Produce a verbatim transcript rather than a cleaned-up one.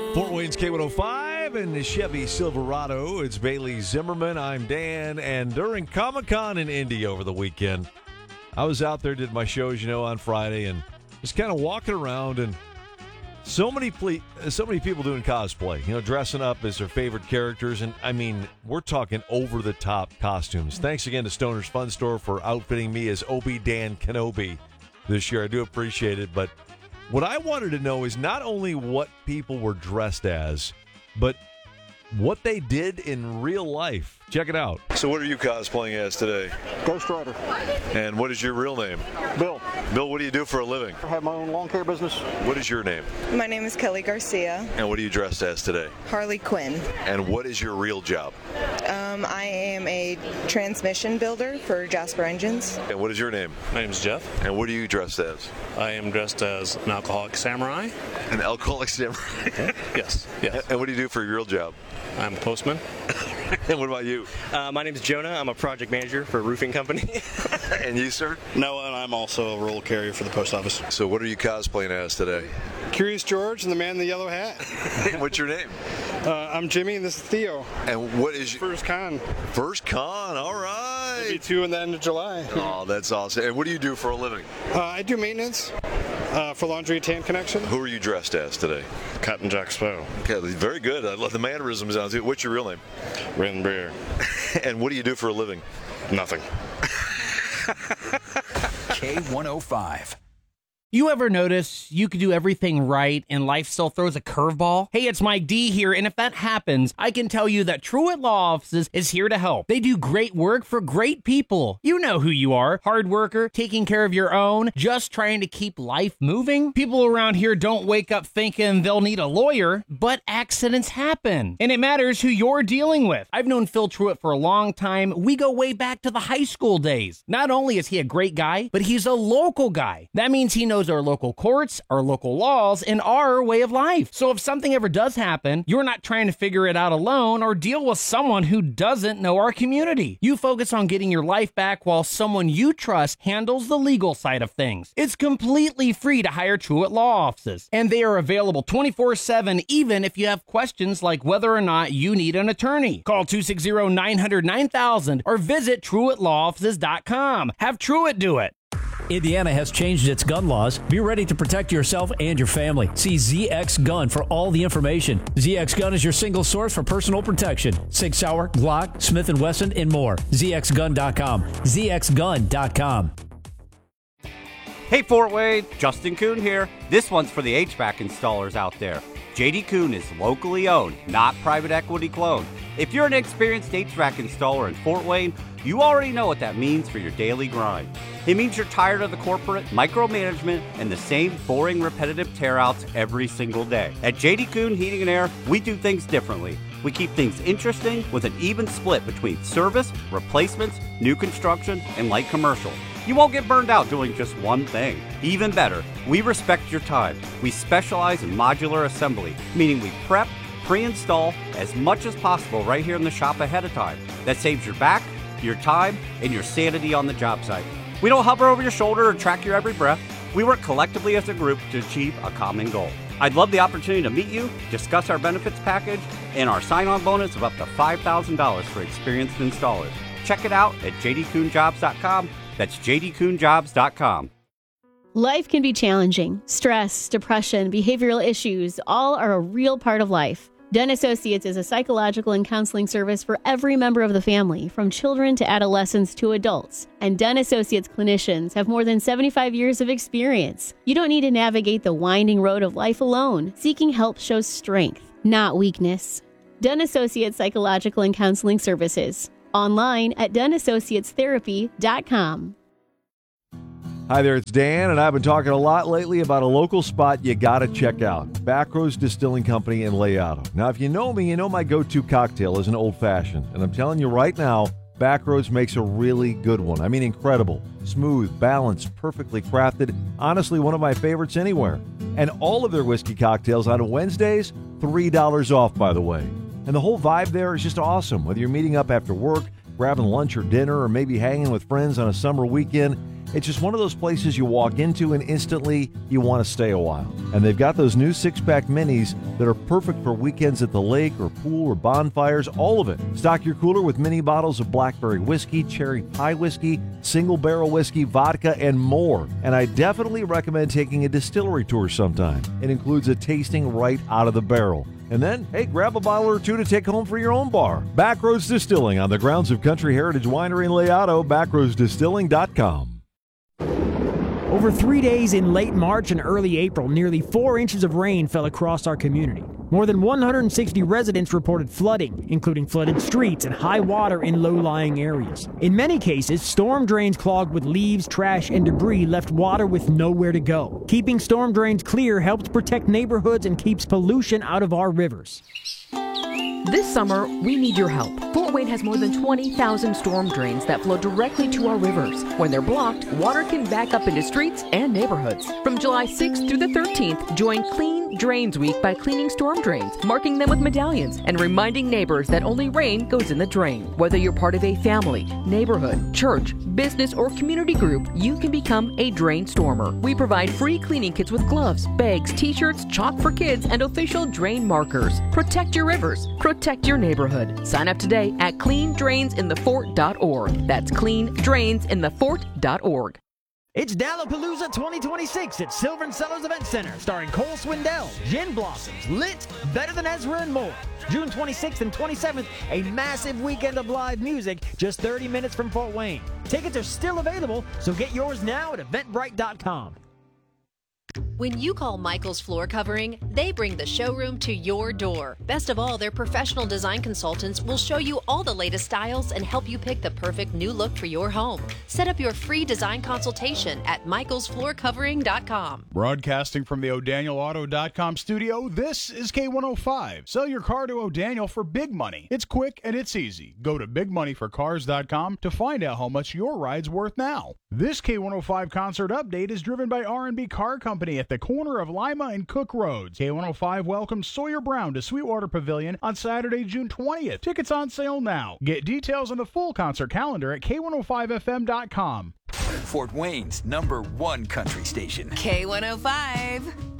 Fort Wayne's K one oh five and the Chevy Silverado. It's Bailey Zimmerman. I'm Dan. And during Comic-Con in Indy over the weekend, I was out there, did my shows, you know, on Friday, and just kind of walking around, and so many ple- so many people doing cosplay, you know, dressing up as their favorite characters. And, I mean, we're talking over-the-top costumes. Thanks again to Stoner's Fun Store for outfitting me as Obi-Dan Kenobi this year. I do appreciate it, but what I wanted to know is not only what people were dressed as, but what they did in real life. Check it out. So what are you cosplaying as today? Ghost Rider. And what is your real name? Bill. Bill, what do you do for a living? I have my own lawn care business. What is your name? My name is Kelly Garcia. And what are you dressed as today? Harley Quinn. And what is your real job? Um, I am a transmission builder for Jasper Engines. And what is your name? My name's Jeff. And what are you dressed as? I am dressed as an alcoholic samurai. An alcoholic samurai? Yes, yes. And what do you do for your real job? I'm a postman. And what about you? Uh, my name is Jonah. I'm a project manager for a roofing company. And you, sir? Noah, and I'm also a roll carrier for the post office. So what are you cosplaying as today? Curious George and the man in the yellow hat. What's your name? Uh, I'm Jimmy, and this is Theo. And what is your First con. first con? All right. Maybe two in the end of July. Oh, that's awesome. And what do you do for a living? Uh, I do maintenance uh, for Laundry Tan Connection. Who are you dressed as today? Captain Jack Sparrow. Okay, very good. I love the mannerisms on it. What's your real name? Ren Breer. And what do you do for a living? Nothing. K one oh five. You ever notice you could do everything right and life still throws a curveball? Hey, it's Mike D here, and if that happens, I can tell you that Truett Law Offices is here to help. They do great work for great people. You know who you are. Hard worker, taking care of your own, just trying to keep life moving. People around here don't wake up thinking they'll need a lawyer, but accidents happen, and it matters who you're dealing with. I've known Phil Truett for a long time. We go way back to the high school days. Not only is he a great guy, but he's a local guy. That means he knows our local courts, our local laws, and our way of life. So if something ever does happen, you're not trying to figure it out alone or deal with someone who doesn't know our community. You focus on getting your life back while someone you trust handles the legal side of things. It's completely free to hire Truett Law Offices, and they are available twenty-four seven even if you have questions like whether or not you need an attorney. Call two six zero, nine hundred, nine thousand or visit Truett Law Offices dot com. Have Truett do it. Indiana has changed its gun laws. Be ready to protect yourself and your family. See Z X Gun for all the information. Z X Gun is your single source for personal protection. Sig Sauer, Glock, Smith and Wesson, and more. Z X gun dot com. Z X gun dot com. Hey Fort Wayne, Justin Kuhn here. This one's for the H V A C installers out there. J D Kuhn is locally owned, not private equity cloned. If you're an experienced H V A C installer in Fort Wayne, you already know what that means for your daily grind. It means you're tired of the corporate micromanagement and the same boring, repetitive tear-outs every single day. At J D Kuhn Heating and Air, we do things differently. We keep things interesting with an even split between service, replacements, new construction, and light commercial. You won't get burned out doing just one thing. Even better, we respect your time. We specialize in modular assembly, meaning we prep, pre-install as much as possible right here in the shop ahead of time. That saves your back, your time, and your sanity on the job site. We don't hover over your shoulder or track your every breath. We work collectively as a group to achieve a common goal. I'd love the opportunity to meet you, discuss our benefits package, and our sign-on bonus of up to five thousand dollars for experienced installers. Check it out at j d kuhn jobs dot com. That's j d kuhn jobs dot com. Life can be challenging. Stress, depression, behavioral issues, all are a real part of life. Den Associates is a psychological and counseling service for every member of the family, from children to adolescents to adults. And Den Associates clinicians have more than seventy-five years of experience. You don't need to navigate the winding road of life alone. Seeking help shows strength, not weakness. Den Associates Psychological and Counseling Services. Online at den associates therapy dot com. Hi there, it's Dan, and I've been talking a lot lately about a local spot you got to check out, Backroads Distilling Company in Layotto. Now, if you know me, you know my go-to cocktail is an old-fashioned, and I'm telling you right now, Backroads makes a really good one. I mean, incredible, smooth, balanced, perfectly crafted, honestly, one of my favorites anywhere. And all of their whiskey cocktails on Wednesdays, three dollars off, by the way. And the whole vibe there is just awesome, whether you're meeting up after work, grabbing lunch or dinner, or maybe hanging with friends on a summer weekend. It's just one of those places you walk into and instantly you want to stay a while. And they've got those new six-pack minis that are perfect for weekends at the lake or pool or bonfires, all of it. Stock your cooler with mini bottles of blackberry whiskey, cherry pie whiskey, single barrel whiskey, vodka, and more. And I definitely recommend taking a distillery tour sometime. It includes a tasting right out of the barrel. And then, hey, grab a bottle or two to take home for your own bar. Backroads Distilling on the grounds of Country Heritage Winery in Leato, backroads distilling dot com. Over three days in late March and early April, nearly four inches of rain fell across our community. More than one hundred sixty residents reported flooding, including flooded streets and high water in low-lying areas. In many cases, storm drains clogged with leaves, trash, and debris left water with nowhere to go. Keeping storm drains clear helps protect neighborhoods and keeps pollution out of our rivers. This summer, we need your help. Fort Wayne has more than twenty thousand storm drains that flow directly to our rivers. When they're blocked, water can back up into streets and neighborhoods. From July sixth through the thirteenth, join Clean Drains Week by cleaning storm drains, marking them with medallions, and reminding neighbors that only rain goes in the drain. Whether you're part of a family, neighborhood, church, business, or community group, you can become a drain stormer. We provide free cleaning kits with gloves, bags, t-shirts, chalk for kids, and official drain markers. Protect your rivers. Protect your neighborhood. Sign up today at clean drains in the fort dot org. That's clean drains in the fort dot org. It's Dallapalooza twenty twenty-six at Silver and Cellars Event Center, starring Cole Swindell, Gin Blossoms, Lit, Better Than Ezra, and more. June twenty-sixth and twenty-seventh, a massive weekend of live music just thirty minutes from Fort Wayne. Tickets are still available, so get yours now at eventbrite dot com. When you call Michael's Floor Covering, they bring the showroom to your door. Best of all, their professional design consultants will show you all the latest styles and help you pick the perfect new look for your home. Set up your free design consultation at michaels floor covering dot com. Broadcasting from the O'Daniel Auto dot com studio, this is K one oh five. Sell your car to O'Daniel for big money. It's quick and it's easy. Go to big money for cars dot com to find out how much your ride's worth now. This K one oh five concert update is driven by R and B Car Company at the corner of Lima and Cook Roads. K one oh five welcomes Sawyer Brown to Sweetwater Pavilion on Saturday, June twentieth. Tickets on sale now. Get details on the full concert calendar at K one oh five F M dot com. Fort Wayne's number one country station. K one oh five.